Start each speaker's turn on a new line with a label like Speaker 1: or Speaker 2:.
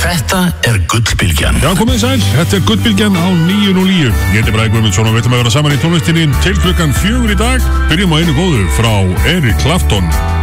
Speaker 1: Þetta Gullbylgjan.
Speaker 2: Já, komið sæl, þetta Gullbylgjan á 909. Ég heiti Bragi Guðmundsson og við ætlum að vera saman í tónlistinni til klukkan 4 í dag. Byrjum á einu góðu frá Eric Clapton.